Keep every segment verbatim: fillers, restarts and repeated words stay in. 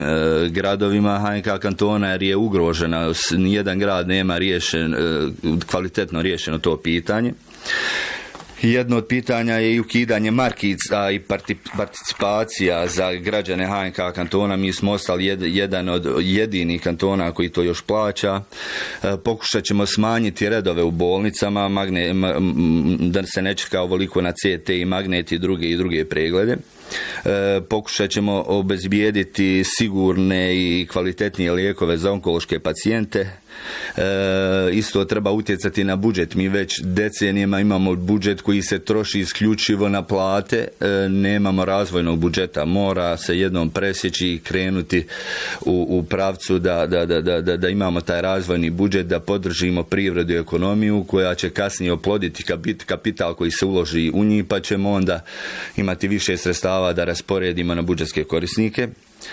gradovima H N K kantona jer je ugrožena, nijedan grad nema riješen, kvalitetno riješeno to pitanje. Jedno od pitanja je i ukidanje markica i participacija za građane H N K kantona. Mi smo ostali jed, jedan od jedinih kantona koji to još plaća. Pokušat ćemo smanjiti redove u bolnicama, magne, da se ne čeka ovoliko na C T i magnet i druge i druge preglede. E, pokušat ćemo obezbijediti sigurne i kvalitetnije lijekove za onkološke pacijente. E, isto treba utjecati na budžet. Mi već decenijama imamo budžet koji se troši isključivo na plate, e, nemamo razvojnog budžeta. Mora se jednom presjeći i krenuti u, u pravcu da, da, da, da, da imamo taj razvojni budžet, da podržimo privredu i ekonomiju koja će kasnije oploditi kapital koji se uloži u njih, pa ćemo onda imati više sredstava da rasporedimo na budžetske korisnike.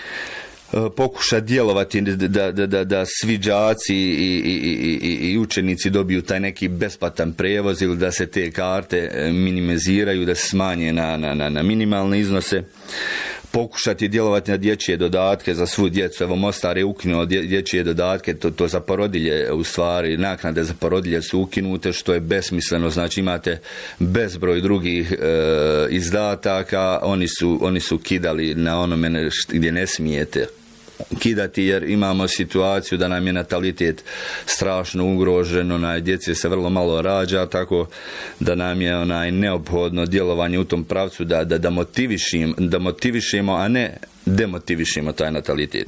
Pokuša djelovati da, da, da, da svi đaci i, i, i, i učenici dobiju taj neki besplatan prijevoz ili da se te karte minimiziraju, da se smanje na, na, na minimalne iznose. Pokušati djelovati na dječje dodatke za svu djecu. Evo Mostar je ukinuo dječje dodatke, to, to za porodilje u stvari, naknade za porodilje su ukinute, što je besmisleno, znači imate bezbroj drugih e, izdataka, oni su, oni su kidali na onome gdje ne smijete kidati jer imamo situaciju da nam je natalitet strašno ugrožen, onaj, djece se vrlo malo rađa, tako da nam je onaj neophodno djelovanje u tom pravcu da, da, da, motivišim, da motivišemo, a ne demotivišemo taj natalitet.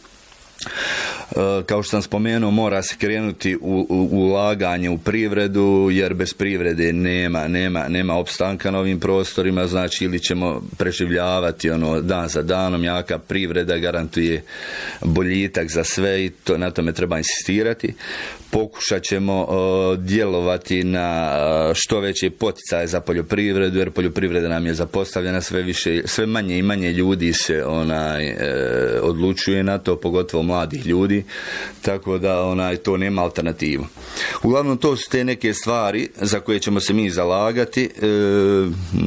Kao što sam spomenuo, mora se krenuti u, u ulaganje u privredu, jer bez privrede nema, nema, nema opstanka na ovim prostorima, znači ili ćemo preživljavati ono, dan za danom, jaka privreda garantuje boljitak za sve i to, na tome treba insistirati. Pokušat ćemo uh, djelovati na uh, što veće poticaje za poljoprivredu, jer poljoprivreda nam je zapostavljena, sve više, sve manje i manje ljudi se onaj uh, odlučuje na to, pogotovo mladih ljudi, tako da onaj to nema alternativu. Uglavnom to su te neke stvari za koje ćemo se mi zalagati. Uh,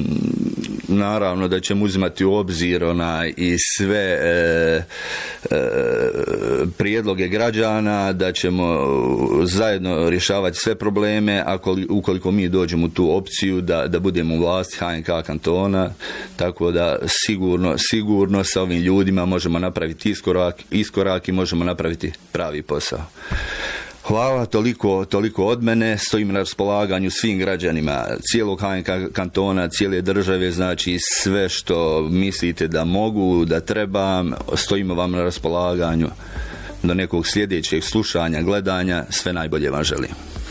naravno da ćemo uzimati u obzir onaj i sve e, e, prijedloge građana, da ćemo zajedno rješavati sve probleme, ako ukoliko mi dođemo u tu opciju da, da budemo u vlasti H N K kantona, tako da sigurno, sigurno sa ovim ljudima možemo napraviti iskorak, iskorak i možemo napraviti pravi posao. Hvala, toliko, toliko od mene, stojim na raspolaganju svim građanima cijelog H N K kantona, cijele države, znači sve što mislite da mogu, da trebam, stojimo vam na raspolaganju do nekog sljedećeg slušanja, gledanja, sve najbolje vam želim.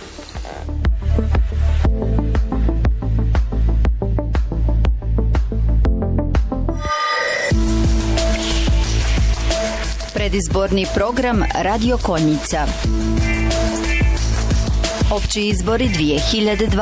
Predizborni program Radio Konjica. Opći izbori dvije hiljade dvadeset.